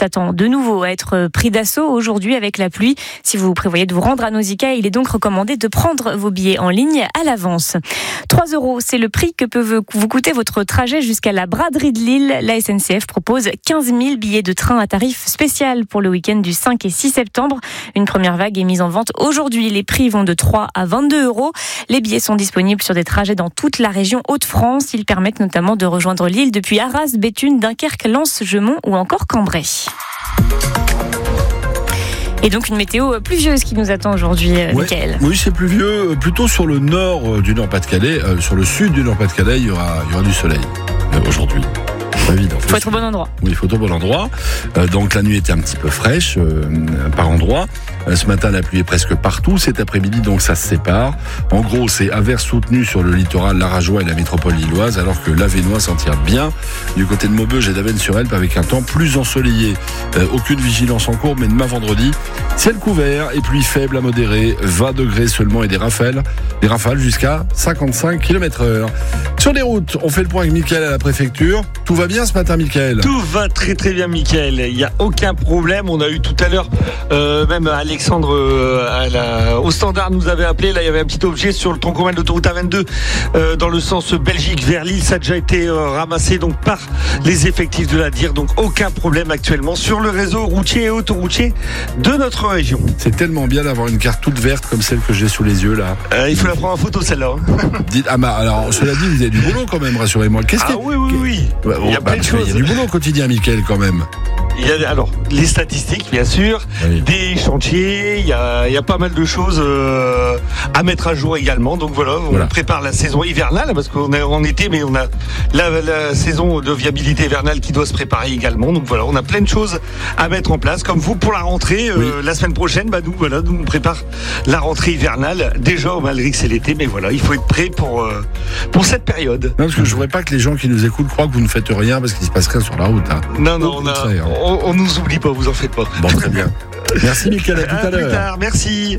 s'attend de nouveau à être pris d'assaut aujourd'hui avec la pluie. Si vous prévoyez de vous rendre à Nausicaa, il est donc recommandé de prendre vos billets en ligne à l'avance. 3 €, c'est le prix que peut vous coûter votre trajet jusqu'à la braderie de Lille. La SNCF propose 15 000 billets de train à tarif spécial pour le week-end du 5 et 6 septembre. Une première vague est mise en vente aujourd'hui. Les prix vont de 3 à 22 €. Les billets sont disponibles sur des trajets dans toute la région Hauts-de-France. Ils permettent notamment de rejoindre Lille depuis Arras, Béthune, Dunkerque, Lens, Gemont ou encore Cambrai. Et donc une météo pluvieuse qui nous attend aujourd'hui, Mickaël. Oui, c'est pluvieux, plutôt sur le nord du Nord-Pas-de-Calais. Sur le sud du Nord-Pas-de-Calais, il y aura du soleil aujourd'hui. Pas évident. Il faut être au bon endroit. Oui, il faut être au bon endroit. Donc la nuit était un petit peu fraîche par endroits. Ce matin, la pluie est presque partout. Cet après-midi, donc, ça se sépare. En gros, c'est averses soutenues sur le littoral larageois et la métropole lilloise, alors que l'Avesnois s'en tire bien. Du côté de Maubeuge et d'Avesnes-sur-Helpe, avec un temps plus ensoleillé. Aucune vigilance en cours, mais demain vendredi, ciel couvert et pluie faible à modérée. 20 degrés seulement et des rafales. Des rafales jusqu'à 55 km/h. Sur les routes, on fait le point avec Mickaël à la préfecture. Tout va bien ce matin, Mickaël? Tout va très très bien, Mickaël. Il n'y a aucun problème. On a eu tout à l'heure, même Alexandre au standard nous avait appelé. Là, il y avait un petit objet sur le tronc commun de l'autoroute A22 dans le sens Belgique vers Lille. Ça a déjà été ramassé donc par les effectifs de la DIR. Donc aucun problème actuellement sur le réseau routier et autoroutier de notre région. C'est tellement bien d'avoir une carte toute verte comme celle que j'ai sous les yeux là. Il faut la prendre en photo celle-là. Dites, alors cela dit, vous avez du boulot quand même, rassurez-moi. Oui. Il y a plein de choses. Il y a du boulot au quotidien, Mickaël, quand même. Il y a alors les statistiques, bien sûr, oui. Des chantiers, il y a pas mal de choses à mettre à jour également. Donc voilà, on prépare la saison hivernale parce qu'on est en été, mais on a la saison de viabilité hivernale qui doit se préparer également. Donc voilà, on a plein de choses à mettre en place. Comme vous pour la rentrée, la semaine prochaine, nous on prépare la rentrée hivernale. Déjà, malgré que c'est l'été, mais voilà, il faut être prêt pour cette période. Non, parce que je voudrais pas que les gens qui nous écoutent croient que vous ne faites rien parce qu'il se passe rien sur la route. Hein. Non, on nous oublie pas, vous en faites pas. Bon, très bien. Merci Mickaël, à tout à l'heure. Plus tard, merci.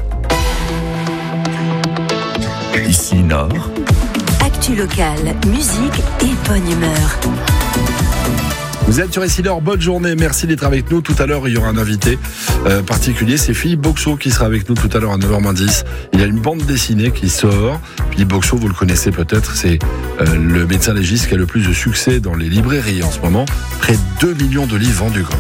Ici Nord. Actu locale, musique et bonne humeur. Vous êtes sur ici Nord, bonne journée, merci d'être avec nous. Tout à l'heure, il y aura un invité particulier, c'est Philippe Boxeau qui sera avec nous tout à l'heure à 9h10. Il y a une bande dessinée qui sort. Philippe Boxeau, vous le connaissez peut-être, c'est le médecin légiste qui a le plus de succès dans les librairies en ce moment. Près de 2 millions de livres vendus quand même.